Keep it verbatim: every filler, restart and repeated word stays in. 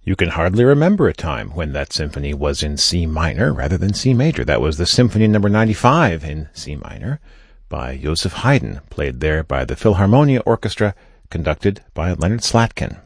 You can hardly remember a time when that symphony was in C minor rather than C major. That was the Symphony number ninety-five in C minor by Joseph Haydn, played there by the Philharmonia Orchestra, conducted by Leonard Slatkin.